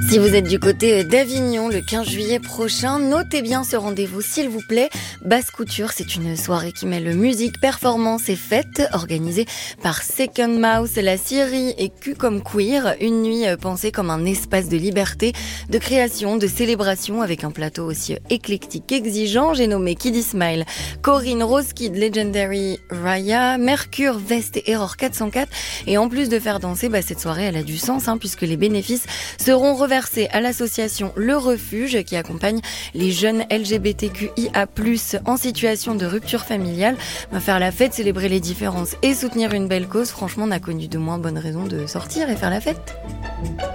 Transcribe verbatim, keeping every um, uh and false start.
Si vous êtes du côté d'Avignon le quinze juillet prochain, notez bien ce rendez-vous s'il vous plaît. Basse Couture, c'est une soirée qui mêle musique, performance et fête, organisée par Second Mouse, La Syrie et Q comme Queer. Une nuit pensée comme un espace de liberté, de création, de célébration avec un plateau aussi éclectique qu'exigeant. J'ai nommé Kiddy Smile, Corinne, Rose Kid, Legendary, Raya, Mercure, Vest et Error quatre cent quatre. Et en plus de faire danser, bah, cette soirée elle a du sens hein, puisque les bénéfices seront reversés à l'association Le Refuge qui accompagne les jeunes L G B T Q I A plus, en situation de rupture familiale. Bah, faire la fête, célébrer les différences et soutenir une belle cause, franchement on a connu de moins bonnes raisons de sortir et faire la fête.